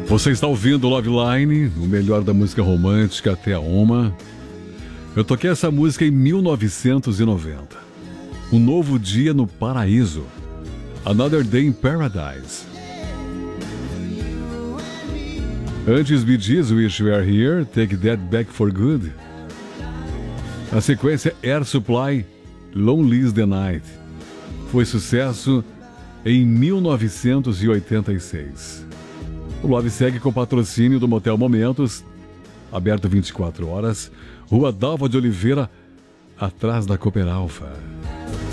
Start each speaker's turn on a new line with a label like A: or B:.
A: Você está ouvindo Love Line, o melhor da música romântica até a uma. Eu toquei essa música em 1990. Um Novo Dia no Paraíso. Another Day in Paradise. Antes, Bee Gees, Wish You Were Here, Take That Back for Good. Na sequência, Air Supply, Lonely is the Night. Foi sucesso em 1986. O Love segue com patrocínio do Motel Momentos, aberto 24 horas, Rua Dalva de Oliveira, atrás da Cooper Alpha.